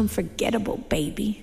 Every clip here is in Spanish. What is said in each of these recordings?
unforgettable, baby.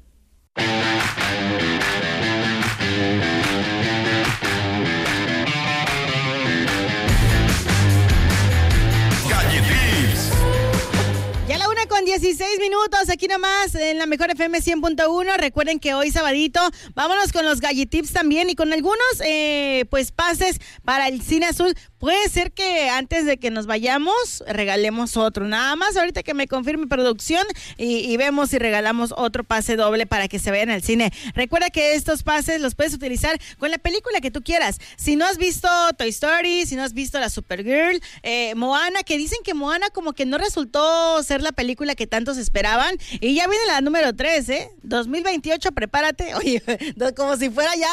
Ya la 1:16 aquí nomás en la Mejor FM 100.1. Recuerden que hoy sabadito vámonos con los Gallitips también y con algunos pues pases para el Cine Azul. Puede ser que antes de que nos vayamos regalemos otro, nada más ahorita que me confirme producción y vemos si regalamos otro pase doble para que se vayan al cine. Recuerda que estos pases los puedes utilizar con la película que tú quieras. Si no has visto Toy Story, si no has visto la Supergirl, Moana, que dicen que Moana como que no resultó ser la película que tantos esperaban, y ya viene la número 3, 2028, prepárate, oye, como si fuera ya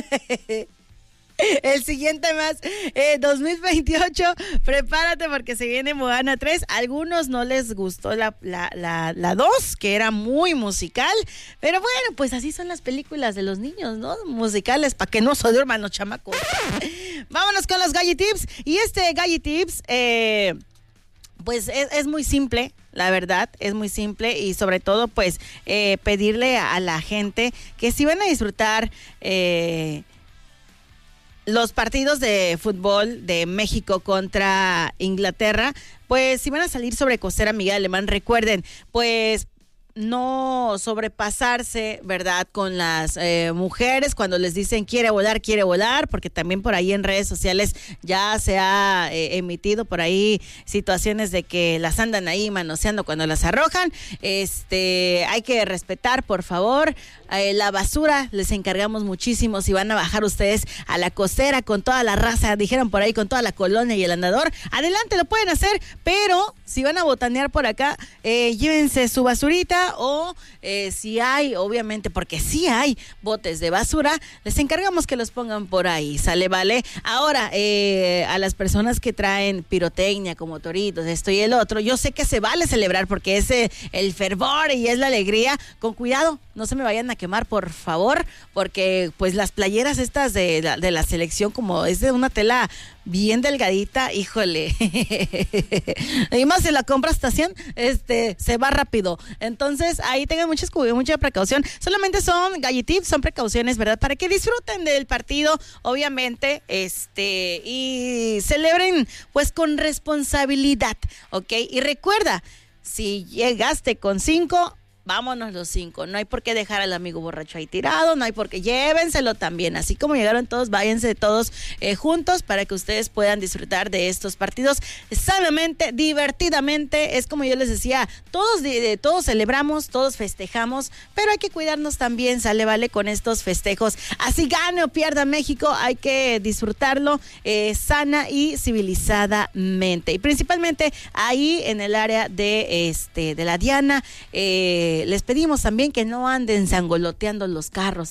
el siguiente más, 2028, prepárate porque se viene Moana 3. Algunos no les gustó la 2, que era muy musical, pero bueno, pues así son las películas de los niños, ¿no? Musicales, para que no se duerman los chamacos. Vámonos con los Gallitips, y este Gallitips, pues es muy simple, la verdad, es muy simple, y sobre todo pues pedirle a la gente que si van a disfrutar los partidos de fútbol de México contra Inglaterra, pues si van a salir sobre costera Miguel Alemán, recuerden, pues no sobrepasarse, ¿verdad?, con las mujeres cuando les dicen quiere volar, porque también por ahí en redes sociales ya se ha emitido por ahí situaciones de que las andan ahí manoseando cuando las arrojan. Hay que respetar, por favor. La basura les encargamos muchísimo. Si van a bajar ustedes a la costera con toda la raza, dijeron por ahí, con toda la colonia y el andador, adelante, lo pueden hacer, pero si van a botanear por acá, llévense su basurita, o si hay, obviamente, porque sí hay botes de basura, les encargamos que los pongan por ahí, ¿sale? Vale. Ahora, a las personas que traen pirotecnia como toritos, esto y el otro, yo sé que se vale celebrar porque es el fervor y es la alegría. Con cuidado, no se me vayan a quemar, por favor, porque pues las playeras estas de la selección, como es de una tela bien delgadita, híjole, y más si la compras estación, se va rápido. Entonces ahí tengan mucha precaución. Solamente son Gallitips, son precauciones, ¿verdad?, para que disfruten del partido, obviamente, y celebren pues con responsabilidad, ¿ok? Y recuerda, si llegaste con 5, vámonos los 5, no hay por qué dejar al amigo borracho ahí tirado, no hay por qué, llévenselo también, así como llegaron todos, váyanse todos juntos para que ustedes puedan disfrutar de estos partidos sanamente, divertidamente. Es como yo les decía, todos celebramos, todos festejamos, pero hay que cuidarnos también, sale, vale, con estos festejos. Así gane o pierda México, hay que disfrutarlo sana y civilizadamente, y principalmente ahí en el área de la Diana. Les pedimos también que no anden sangoloteando los carros